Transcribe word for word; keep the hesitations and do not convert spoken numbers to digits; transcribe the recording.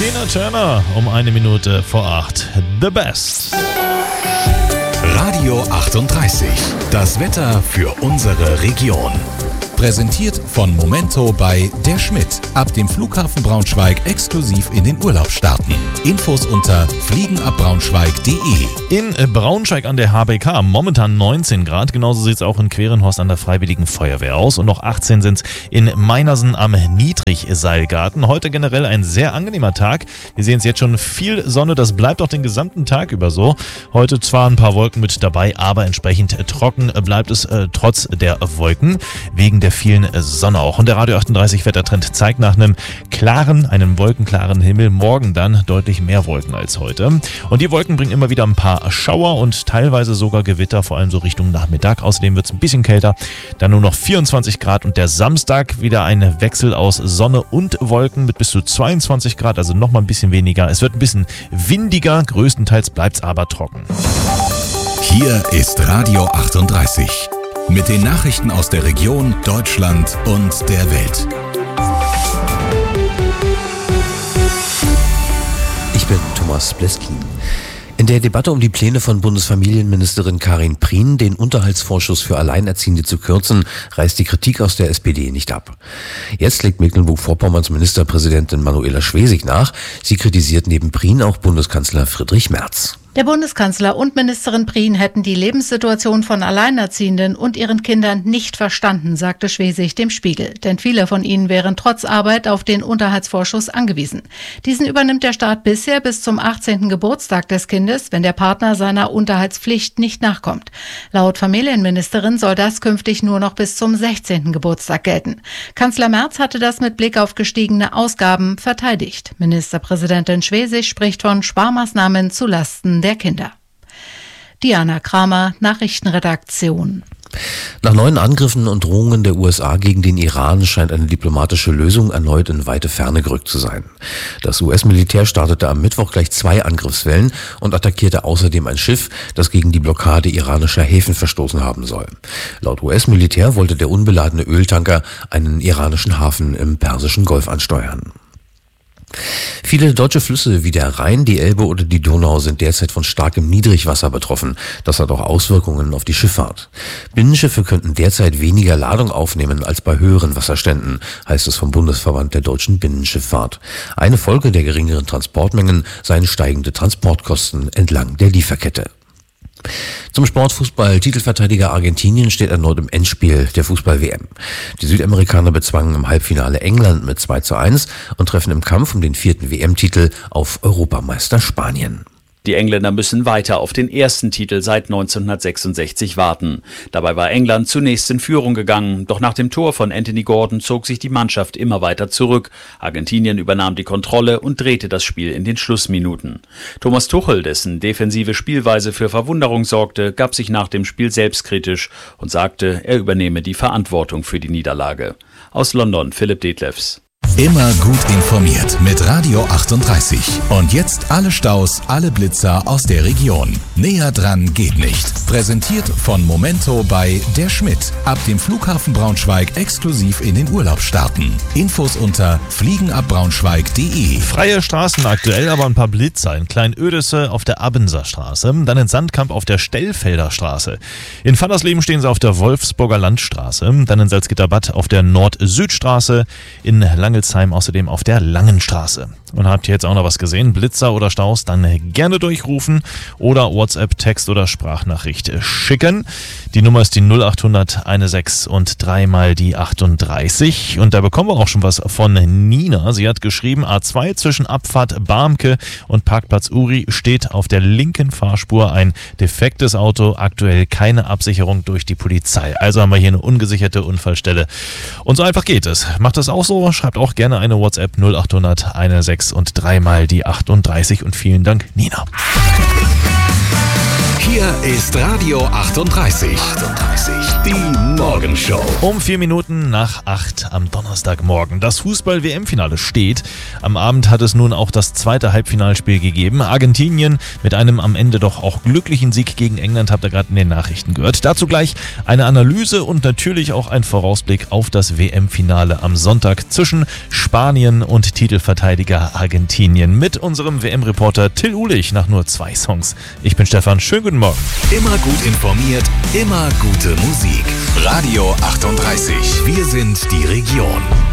Tina Turner um eine Minute vor acht. The Best. Radio achtunddreißig. Das Wetter für unsere Region. Präsentiert von Momento bei Der Schmidt. Ab dem Flughafen Braunschweig exklusiv in den Urlaub starten. Infos unter fliegenabbraunschweig punkt de. In Braunschweig an der H B K momentan neunzehn Grad. Genauso sieht es auch in Querenhorst an der Freiwilligen Feuerwehr aus. Und noch achtzehn sind es in Meinersen am Niedrigseilgarten. Heute generell ein sehr angenehmer Tag. Wir sehen es jetzt schon, viel Sonne. Das bleibt auch den gesamten Tag über so. Heute zwar ein paar Wolken mit dabei, aber entsprechend trocken bleibt es äh, trotz der Wolken. Wegen der vielen Sonne auch. Und der Radio achtunddreißig Wettertrend zeigt nach einem klaren, einem wolkenklaren Himmel morgen dann deutlich mehr Wolken als heute. Und die Wolken bringen immer wieder ein paar Schauer und teilweise sogar Gewitter, vor allem so Richtung Nachmittag. Außerdem wird es ein bisschen kälter, dann nur noch vierundzwanzig Grad und der Samstag wieder ein Wechsel aus Sonne und Wolken mit bis zu zweiundzwanzig Grad, also nochmal ein bisschen weniger. Es wird ein bisschen windiger, größtenteils bleibt es aber trocken. Hier ist Radio achtunddreißig. Mit den Nachrichten aus der Region, Deutschland und der Welt. Ich bin Thomas Bleskin. In der Debatte um die Pläne von Bundesfamilienministerin Karin Prien, den Unterhaltsvorschuss für Alleinerziehende zu kürzen, reißt die Kritik aus der S P D nicht ab. Jetzt legt Mecklenburg-Vorpommerns Ministerpräsidentin Manuela Schwesig nach. Sie kritisiert neben Prien auch Bundeskanzler Friedrich Merz. Der Bundeskanzler und Ministerin Prien hätten die Lebenssituation von Alleinerziehenden und ihren Kindern nicht verstanden, sagte Schwesig dem Spiegel. Denn viele von ihnen wären trotz Arbeit auf den Unterhaltsvorschuss angewiesen. Diesen übernimmt der Staat bisher bis zum achtzehnten Geburtstag des Kindes, wenn der Partner seiner Unterhaltspflicht nicht nachkommt. Laut Familienministerin soll das künftig nur noch bis zum sechzehnten Geburtstag gelten. Kanzler Merz hatte das mit Blick auf gestiegene Ausgaben verteidigt. Ministerpräsidentin Schwesig spricht von Sparmaßnahmen zulasten der Kinder. Diana Kramer, Nachrichtenredaktion. Nach neuen Angriffen und Drohungen der U S A gegen den Iran scheint eine diplomatische Lösung erneut in weite Ferne gerückt zu sein. Das U S-Militär startete am Mittwoch gleich zwei Angriffswellen und attackierte außerdem ein Schiff, das gegen die Blockade iranischer Häfen verstoßen haben soll. Laut U S-Militär wollte der unbeladene Öltanker einen iranischen Hafen im Persischen Golf ansteuern. Viele deutsche Flüsse wie der Rhein, die Elbe oder die Donau sind derzeit von starkem Niedrigwasser betroffen. Das hat auch Auswirkungen auf die Schifffahrt. Binnenschiffe könnten derzeit weniger Ladung aufnehmen als bei höheren Wasserständen, heißt es vom Bundesverband der deutschen Binnenschifffahrt. Eine Folge der geringeren Transportmengen seien steigende Transportkosten entlang der Lieferkette. Zum Sportfußball. Titelverteidiger Argentinien steht erneut im Endspiel der Fußball-W M. Die Südamerikaner bezwangen im Halbfinale England mit zwei zu eins und treffen im Kampf um den vierten W M-Titel auf Europameister Spanien. Die Engländer müssen weiter auf den ersten Titel seit neunzehnhundertsechsundsechzig warten. Dabei war England zunächst in Führung gegangen, doch nach dem Tor von Anthony Gordon zog sich die Mannschaft immer weiter zurück. Argentinien übernahm die Kontrolle und drehte das Spiel in den Schlussminuten. Thomas Tuchel, dessen defensive Spielweise für Verwunderung sorgte, gab sich nach dem Spiel selbstkritisch und sagte, er übernehme die Verantwortung für die Niederlage. Aus London, Philipp Detlefs. Immer gut informiert mit Radio achtunddreißig. Und jetzt alle Staus, alle Blitzer aus der Region. Näher dran geht nicht. Präsentiert von Momento bei Der Schmidt. Ab dem Flughafen Braunschweig exklusiv in den Urlaub starten. Infos unter fliegenabbraunschweig punkt de. Freie Straßen aktuell, aber ein paar Blitzer. In Klein-Oedesse auf der Abenser Straße, dann in Sandkamp auf der Stellfelder Straße. In Vandersleben stehen sie auf der Wolfsburger Landstraße, dann in Salzgitterbad auf der Nord-Süd-Straße, in Langelsheim außerdem auf der Langen Straße. Und habt ihr jetzt auch noch was gesehen? Blitzer oder Staus? Dann gerne durchrufen oder WhatsApp, Text oder Sprachnachricht schicken. Die Nummer ist die null achthundert sechzehn und dreimal die achtunddreißig. Und da bekommen wir auch schon was von Nina. Sie hat geschrieben, A zwei zwischen Abfahrt Barmke und Parkplatz Uri steht auf der linken Fahrspur ein defektes Auto. Aktuell keine Absicherung durch die Polizei. Also haben wir hier eine ungesicherte Unfallstelle. Und so einfach geht es. Macht das auch so? Schreibt auch gerne eine WhatsApp null achthundert sechzehn und dreimal die achtunddreißig. Und vielen Dank, Nina. Hier ist Radio achtunddreißig. achtunddreißig. Die Morgenshow. Um vier Minuten nach acht am Donnerstagmorgen. Das Fußball-W M-Finale steht. Am Abend hat es nun auch das zweite Halbfinalspiel gegeben. Argentinien mit einem am Ende doch auch glücklichen Sieg gegen England, habt ihr gerade in den Nachrichten gehört. Dazu gleich eine Analyse und natürlich auch ein Vorausblick auf das W M-Finale am Sonntag zwischen Spanien und Titelverteidiger Argentinien mit unserem W M-Reporter Till Uhlich nach nur zwei Songs. Ich bin Stefan, schönen guten Morgen. Immer gut informiert, immer gute Musik. Radio achtunddreißig. Wir sind die Region.